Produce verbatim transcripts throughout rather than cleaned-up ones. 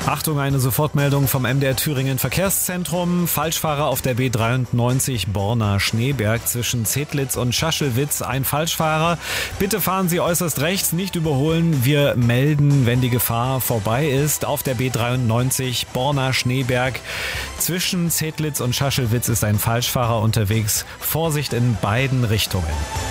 Achtung, eine Sofortmeldung vom M D R Thüringen Verkehrszentrum. Falschfahrer auf der B dreiundneunzig Borna-Schneeberg zwischen Zedlitz und Schaschelwitz. Ein Falschfahrer. Bitte fahren Sie äußerst rechts, nicht überholen. Wir melden, wenn die Gefahr vorbei ist. Auf der B dreiundneunzig Borna-Schneeberg zwischen Zedlitz und Schaschelwitz ist ein Falschfahrer unterwegs. Vorsicht in beiden Richtungen.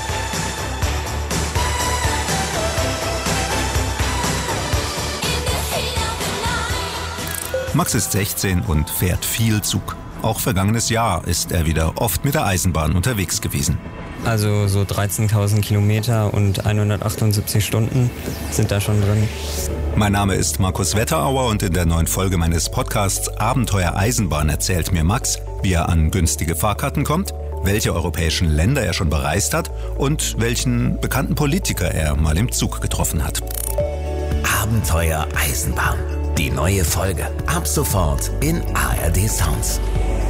Max ist sechzehn und fährt viel Zug. Auch vergangenes Jahr ist er wieder oft mit der Eisenbahn unterwegs gewesen. Also so dreizehntausend Kilometer und hundertachtundsiebzig Stunden sind da schon drin. Mein Name ist Markus Wetterauer und in der neuen Folge meines Podcasts Abenteuer Eisenbahn erzählt mir Max, wie er an günstige Fahrkarten kommt, welche europäischen Länder er schon bereist hat und welchen bekannten Politiker er mal im Zug getroffen hat. Abenteuer Eisenbahn. Die neue Folge ab sofort in A R D Sounds.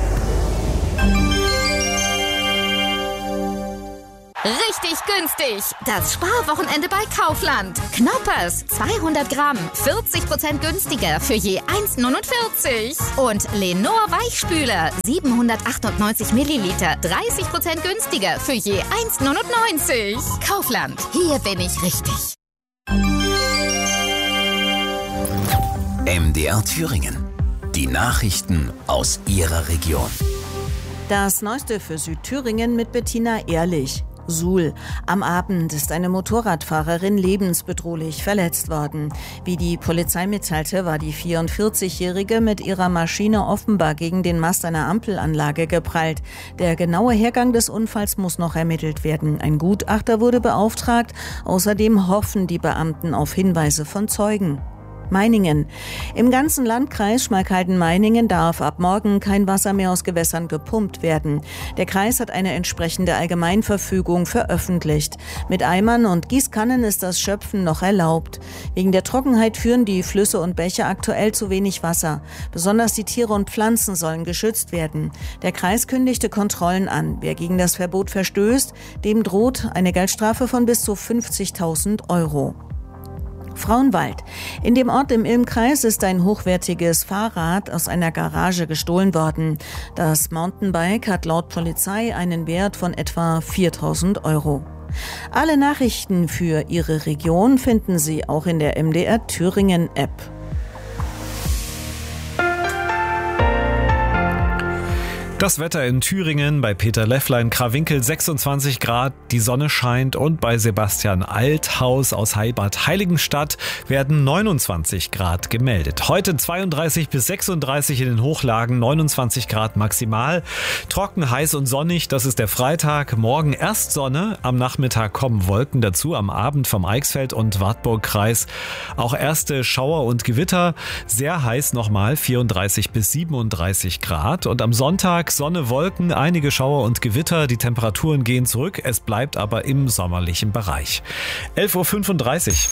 Richtig günstig! Das Sparwochenende bei Kaufland. Knoppers zweihundert Gramm, vierzig Prozent günstiger für je eins Komma neunundvierzig. Und Lenor Weichspüler, siebenhundertachtundneunzig Milliliter, dreißig Prozent günstiger für je eins Komma neunundneunzig. Kaufland, hier bin ich richtig. M D R Thüringen. Die Nachrichten aus Ihrer Region. Das Neueste für Südthüringen mit Bettina Ehrlich. Suhl. Am Abend ist eine Motorradfahrerin lebensbedrohlich verletzt worden. Wie die Polizei mitteilte, war die vierundvierzigjährige mit ihrer Maschine offenbar gegen den Mast einer Ampelanlage geprallt. Der genaue Hergang des Unfalls muss noch ermittelt werden. Ein Gutachter wurde beauftragt. Außerdem hoffen die Beamten auf Hinweise von Zeugen. Meiningen. Im ganzen Landkreis Schmalkalden-Meiningen darf ab morgen kein Wasser mehr aus Gewässern gepumpt werden. Der Kreis hat eine entsprechende Allgemeinverfügung veröffentlicht. Mit Eimern und Gießkannen ist das Schöpfen noch erlaubt. Wegen der Trockenheit führen die Flüsse und Bäche aktuell zu wenig Wasser. Besonders die Tiere und Pflanzen sollen geschützt werden. Der Kreis kündigte Kontrollen an. Wer gegen das Verbot verstößt, dem droht eine Geldstrafe von bis zu fünfzigtausend Euro. Frauenwald. In dem Ort im Ilmkreis ist ein hochwertiges Fahrrad aus einer Garage gestohlen worden. Das Mountainbike hat laut Polizei einen Wert von etwa viertausend Euro. Alle Nachrichten für Ihre Region finden Sie auch in der M D R Thüringen App. Das Wetter in Thüringen bei Peter Leffler in Krawinkel sechsundzwanzig Grad, die Sonne scheint und bei Sebastian Althaus aus Heilbad Heiligenstadt werden neunundzwanzig Grad gemeldet. Heute zweiunddreißig bis sechsunddreißig in den Hochlagen, neunundzwanzig Grad maximal. Trocken, heiß und sonnig, das ist der Freitag. Morgen erst Sonne, am Nachmittag kommen Wolken dazu, am Abend vom Eichsfeld und Wartburgkreis auch erste Schauer und Gewitter. Sehr heiß nochmal, vierunddreißig bis siebenunddreißig Grad und am Sonntag Sonne, Wolken, einige Schauer und Gewitter. Die Temperaturen gehen zurück, es bleibt aber im sommerlichen Bereich. elf Uhr fünfunddreißig.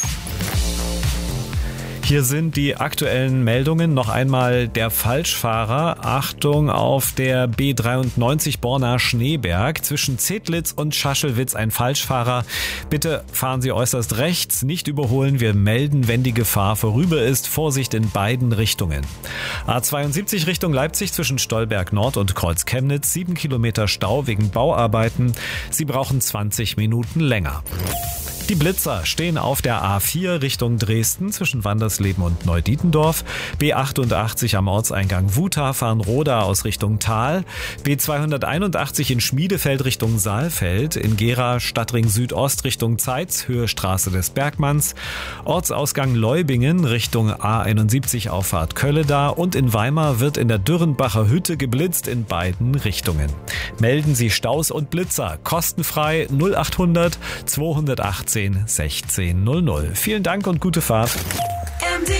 Hier sind die aktuellen Meldungen. Noch einmal der Falschfahrer. Achtung, auf der B dreiundneunzig Borna-Schneeberg zwischen Zedlitz und Schaschelwitz ein Falschfahrer. Bitte fahren Sie äußerst rechts, nicht überholen. Wir melden, wenn die Gefahr vorüber ist. Vorsicht in beiden Richtungen. A zweiundsiebzig Richtung Leipzig zwischen Stolberg Nord und Kreuz Chemnitz. Sieben Kilometer Stau wegen Bauarbeiten. Sie brauchen zwanzig Minuten länger. Die Blitzer stehen auf der A vier Richtung Dresden zwischen Wandersleben und Neudietendorf, B achtundachtzig am Ortseingang Wutha-Farnroda aus Richtung Tal, B zweihunderteinundachtzig in Schmiedefeld Richtung Saalfeld, in Gera Stadtring Südost Richtung Zeitz, Höhe Straße des Bergmanns, Ortsausgang Leubingen Richtung A einundsiebzig Auffahrt Kölleda und in Weimar wird in der Dürrenbacher Hütte geblitzt in beiden Richtungen. Melden Sie Staus und Blitzer kostenfrei null achthundert zweihundertachtzehn sechzehn null null. Vielen Dank und gute Fahrt. M D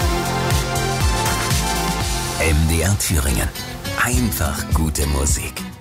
R Thüringen. M D R Thüringen. Einfach gute Musik.